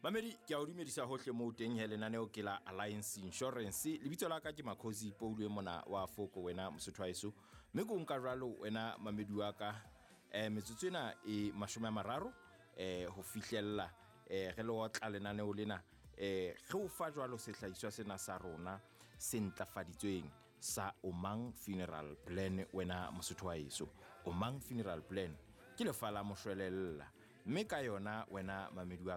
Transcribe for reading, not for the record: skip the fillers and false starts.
Mamedi ke a o dumedisa hohle mo teng he lenaneo ke la Alliance Insurance lebitso la ka ke Makhosi Paulwe mona wa Foko wena mosotho wa heso mme go nka jwalo wena mamedi wa ka metsotso ena e 30 ho fihlella re lo tla lenaneo lena ge o fa jwalo sehlahiswa sena sa rona se ntlafaditsweng sa Omang Funeral Plan wena mosotho wa heso. Omang Funeral Plan ke lefa la moshwelella mme ka yona wena mamedi wa